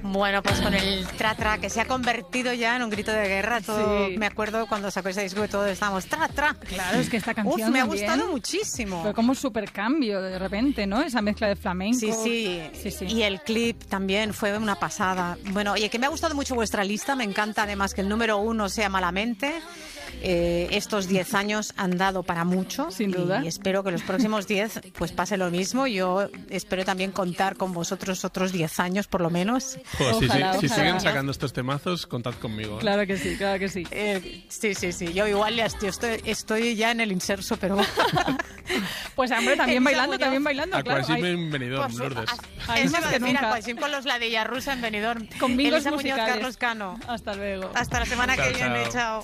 Bueno, pues con el tra-tra, que se ha convertido ya en un grito de guerra. Todo, Sí. me acuerdo cuando sacó ese disco que todos estábamos tra-tra. Claro, es que esta canción Me ha también gustado muchísimo. fue como un super cambio de repente, ¿no? Esa mezcla de flamenco. Sí. Y el clip también fue una pasada. Bueno, oye, que me ha gustado mucho vuestra lista. Me encanta además que el número 1 sea Malamente. Estos 10 años han dado para mucho. Sin duda. Y espero que los próximos 10 pues pase lo mismo. Yo espero también contar con vosotros otros 10 años por lo menos. Pues Ojalá, si ojalá. siguen sacando estos temazos, contad conmigo. Claro que sí, claro que sí. Sí. Yo igual yo estoy ya en el inserso, pero... Pues hombre, también Elisa bailando, Muñoz. también bailando. A Claro, Quasime hay- en Benidorm, Lourdes. Hay Eso más que mira, nunca. Quasime con los ladillas rusa en Benidorm. con bingos Elisa Muñoz, musicales. Carlos Cano. Hasta luego. Hasta la semana Chao, que viene, chao. chao.